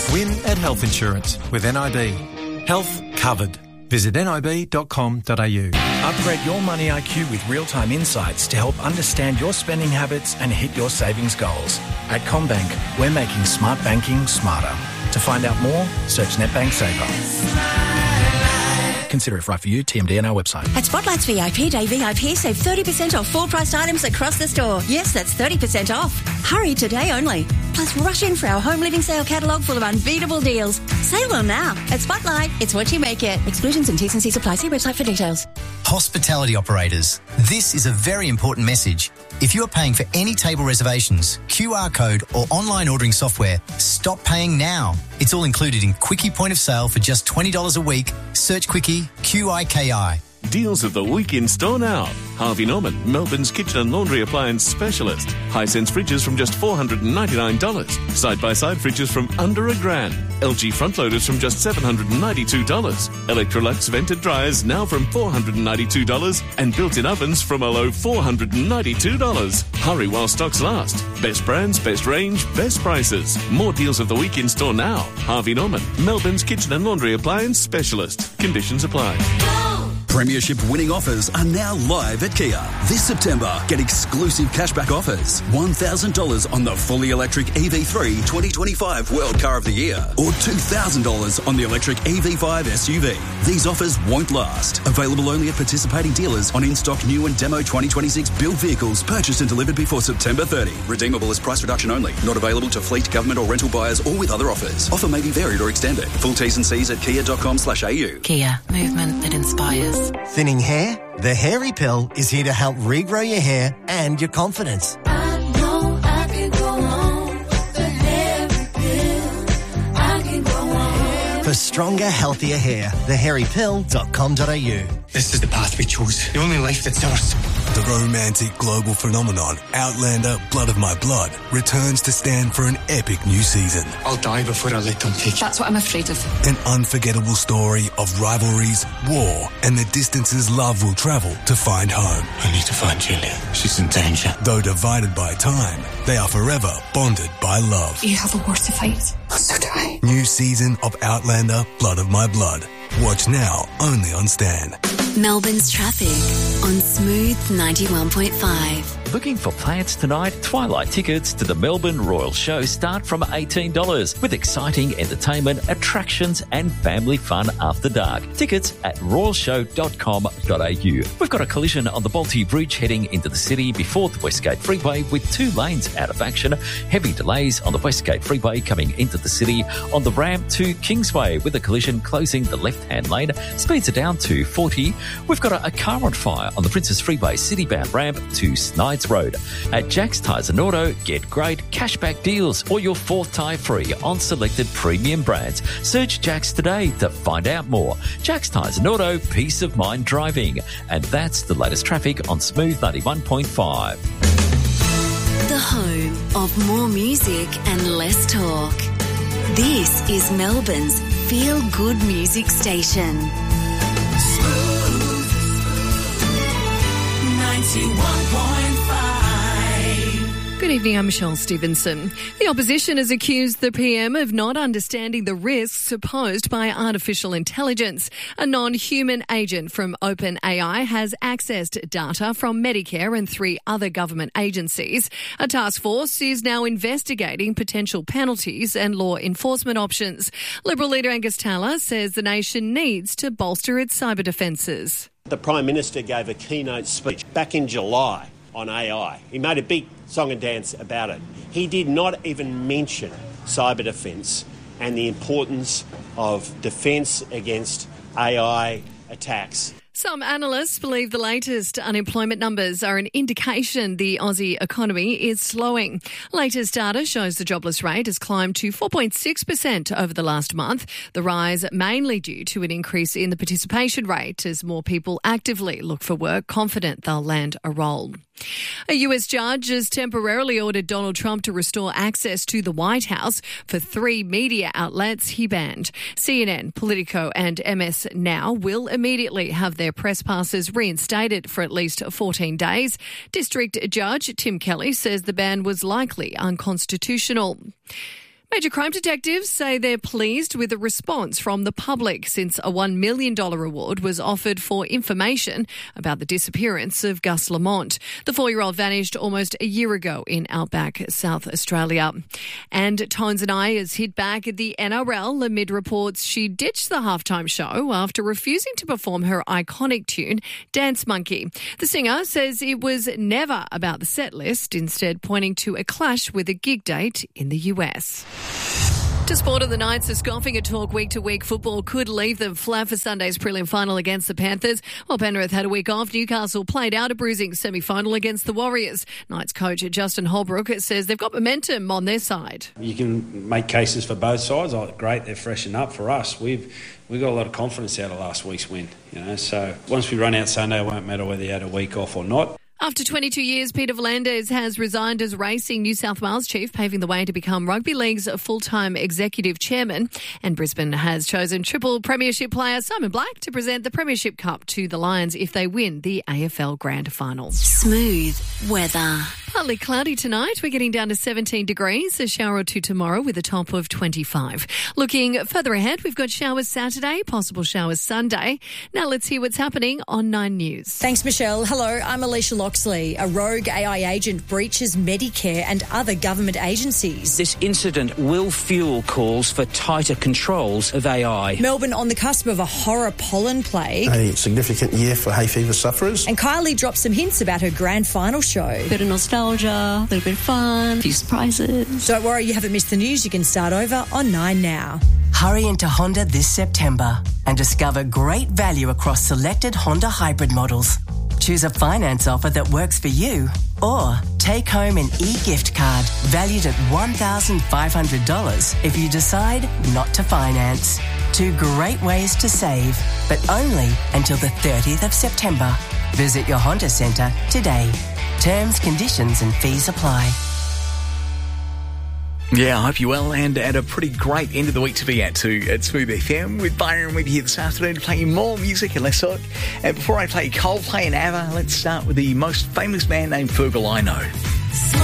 Win at Health Insurance with NIB. Health covered. Visit nib.com.au. Upgrade your money IQ with real-time insights to help understand your spending habits and hit your savings goals. At CommBank, we're making smart banking smarter. To find out more, search NetBank Saver. Consider if right for you. TMD on our website. At Spotlight's VIP Day VIP, save 30% off full-priced items across the store. Yes, that's 30% off. Hurry, today only. Plus, rush in for our home living sale catalogue full of unbeatable deals. Save on now. At Spotlight, it's what you make it. Exclusions and T's and C's apply. See website for details. Hospitality operators, this is a very important message. If you are paying for any table reservations, QR code or online ordering software, stop paying now. It's all included in Quickie Point of Sale for just $20 a week. Search Quickie, QIKI. Deals of the week in store now. Harvey Norman, Melbourne's kitchen and laundry appliance specialist. Hisense fridges from just $499. Side-by-side fridges from under $1,000. LG front loaders from just $792. Electrolux vented dryers now from $492. And built-in ovens from a low $492. Hurry while stocks last. Best brands, best range, best prices. More deals of the week in store now. Harvey Norman, Melbourne's kitchen and laundry appliance specialist. Conditions apply. Premiership winning offers are now live at Kia. This September, get exclusive cashback offers. $1,000 on the fully electric EV3 2025 World Car of the Year or $2,000 on the electric EV5 SUV. These offers won't last. Available only at participating dealers on in-stock new and demo 2026 built vehicles purchased and delivered before September 30. Redeemable as price reduction only. Not available to fleet, government or rental buyers or with other offers. Offer may be varied or extended. Full T's and C's at kia.com/au. Kia, movement that inspires. Thinning hair? The Hairy Pill is here to help regrow your hair and your confidence. I know I can go on with the Hairy Pill. I can go on. For stronger, healthier hair, thehairypill.com.au. This is the path we chose. The only life that's ours. The romantic global phenomenon, Outlander Blood of My Blood, returns to stand for an epic new season. I'll die before I let them take it. That's what I'm afraid of. An unforgettable story of rivalries, war, and the distances love will travel to find home. I need to find Julia. She's in danger. Though divided by time, they are forever bonded by love. You have a war to fight. So do I. New season of Outlander Blood of My Blood. Watch now, only on Stan. Melbourne's traffic on Smooth 91.5. Looking for plans tonight? Twilight tickets to the Melbourne Royal Show start from $18 with exciting entertainment, attractions and family fun after dark. Tickets at royalshow.com.au. We've got a collision on the Balti Bridge heading into the city before the Westgate Freeway with 2 lanes out of action. Heavy delays on the Westgate Freeway coming into the city on the ramp to Kingsway with a collision closing the left-hand lane. Speeds are down to 40. We've got a car on fire on the Princess Freeway citybound ramp to Snides Road. At Jack's Tyres and Auto, get great cashback deals or your 4th tyre free on selected premium brands. Search Jack's today to find out more. Jack's Tyres and Auto, peace of mind driving. And that's the latest traffic on Smooth 91.5. The home of more music and less talk. This is Melbourne's Feel Good Music Station. Smooth 91.5. Good evening, I'm Michelle Stevenson. The opposition has accused the PM of not understanding the risks posed by artificial intelligence. A non-human agent from OpenAI has accessed data from Medicare and 3 other government agencies. A task force is now investigating potential penalties and law enforcement options. Liberal leader Angus Taylor says the nation needs to bolster its cyber defences. The Prime Minister gave a keynote speech back in July on AI. He made a big song and dance about it. He did not even mention cyber defence and the importance of defence against AI attacks. Some analysts believe the latest unemployment numbers are an indication the Aussie economy is slowing. Latest data shows the jobless rate has climbed to 4.6% over the last month. The rise mainly due to an increase in the participation rate as more people actively look for work, confident they'll land a role. A US judge has temporarily ordered Donald Trump to restore access to the White House for 3 media outlets he banned. CNN, Politico and MS Now will immediately have their press passes reinstated for at least 14 days. District Judge Tim Kelly says the ban was likely unconstitutional. Major crime detectives say they're pleased with the response from the public since a $1 million reward was offered for information about the disappearance of Gus Lamont. The 4-year-old vanished almost a year ago in outback South Australia. And Tones and I is hit back at the NRL amid reports she ditched the halftime show after refusing to perform her iconic tune, Dance Monkey. The singer says it was never about the set list, instead pointing to a clash with a gig date in the US. To sport, the Knights are scoffing at talk week-to-week football could leave them flat for Sunday's prelim final against the Panthers. While Penrith had a week off, Newcastle played out a bruising semi-final against the Warriors. Knights coach Justin Holbrook says they've got momentum on their side. You can make cases for both sides. Oh, great, they're freshened up. For us, we've got a lot of confidence out of last week's win. So once we run out Sunday, it won't matter whether you had a week off or not. After 22 years, Peter V'landys has resigned as Racing New South Wales chief, paving the way to become Rugby League's full-time executive chairman. And Brisbane has chosen triple premiership player Simon Black to present the Premiership Cup to the Lions if they win the AFL Grand Final. Smooth weather. Partly cloudy tonight. We're getting down to 17 degrees. A shower or two tomorrow with a top of 25. Looking further ahead, we've got showers Saturday, possible showers Sunday. Now let's hear what's happening on 9 News. Thanks, Michelle. Hello, I'm Alicia Loxley. A rogue AI agent breaches Medicare and other government agencies. This incident will fuel calls for tighter controls of AI. Melbourne on the cusp of a horror pollen plague. A significant year for hay fever sufferers. And Kylie dropped some hints about her grand final show. Bit of nostalgia, a little bit of fun, a few surprises. Don't worry, you haven't missed the news. You can start over on 9 Now. Hurry into Honda this September and discover great value across selected Honda hybrid models. Choose a finance offer that works for you, or take home an e-gift card valued at $1,500 if you decide not to finance. 2 great ways to save, but only until the 30th of September. Visit your Honda Centre today. Terms, conditions and fees apply. Yeah, I hope you're well and at a pretty great end of the week to be at too. At Smooth FM with Byron with you here this afternoon to play you more music and less talk. And before I play Coldplay and ABBA, let's start with the most famous man named Fergal I know.